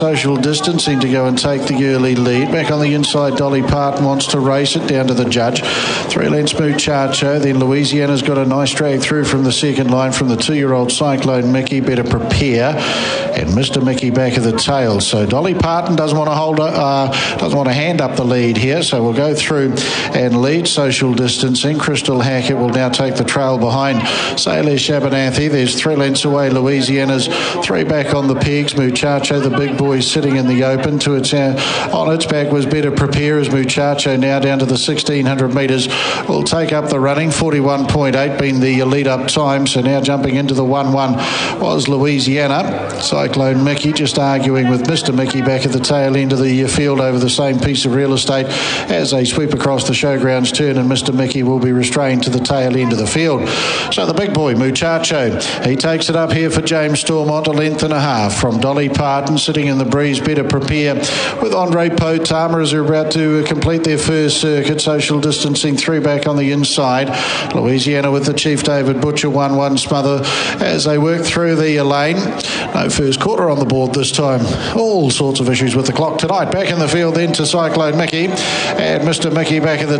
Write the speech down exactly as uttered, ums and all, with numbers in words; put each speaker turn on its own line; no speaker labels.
Social distancing to go and take the early lead. Back on the inside, Dolly Parton wants to race it down to the judge. Three lengths Muchacho. Then Louisiana's got a nice drag through from the second line from the two-year-old Cyclone Mickey. Better prepare. And Mister Mickey back of the tail. So Dolly Parton doesn't want to hold, uh, doesn't want to hand up the lead here. So we'll go through and lead social distancing. Crystal Hackett will now take the trail behind Sailor Shabanathy. There's three lengths away. Louisiana's three back on the pegs. Muchacho, the big boy, sitting in the open. To its uh, on its back was Better Prepare as Muchacho now down to the sixteen hundred metres will take up the running. forty-one point eight being the lead up time. So now jumping into the one one was Louisiana. Cyclone Mickey just arguing with Mister Mickey back at the tail end of the field over the same piece of real estate as they sweep across the showgrounds turn, and Mister Mickey will be restrained to the tail end of the field. So the big boy Muchacho, he takes it up here for James Stormont, a length and a half from Dolly Parton sitting in the breeze. Better Prepare with Andre Potama as they're about to complete their first circuit. Social distancing three back on the inside. Louisiana with the Chief David Butcher one one smother as they work through the lane. No first quarter on the board this time. All sorts of issues with the clock tonight. Back in the field then to Cyclone Mickey and Mister Mickey back at the